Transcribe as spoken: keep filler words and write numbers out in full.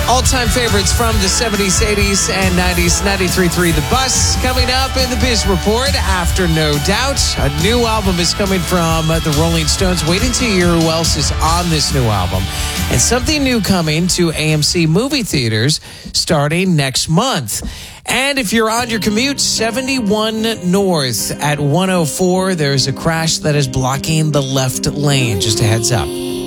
All-time favorites from the seventies, eighties, and nineties. ninety-three point three The Bus. Coming up in the Biz Report, after No Doubt, a new album is coming from the Rolling Stones. Waiting to hear who else is on this new album. And something new coming to A M C movie theaters starting next month. And if you're on your commute, seventy-one North at one oh four, there's a crash that is blocking the left lane. Just a heads up.